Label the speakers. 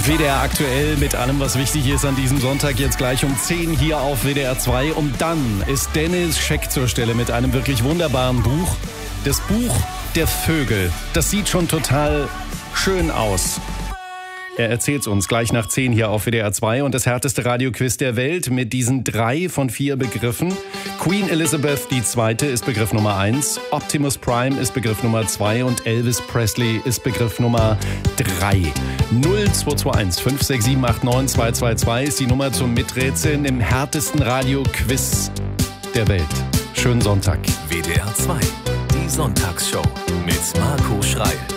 Speaker 1: WDR aktuell mit allem, was wichtig ist an diesem Sonntag, jetzt gleich um 10 hier auf WDR 2. Und dann ist Dennis Scheck zur Stelle mit einem wirklich wunderbaren Buch. Das Buch der Vögel. Das sieht schon total schön aus. Er erzählt es uns gleich nach 10 hier auf WDR 2 und das härteste Radioquiz der Welt mit diesen 3 von 4 Begriffen. Queen Elizabeth II. Ist Begriff Nummer 1, Optimus Prime ist Begriff Nummer 2 und Elvis Presley ist Begriff Nummer 3. 0221 56789 222 ist die Nummer zum Miträtseln im härtesten Radioquiz der Welt. Schönen Sonntag.
Speaker 2: WDR 2, die Sonntagsshow mit Marco Schreil.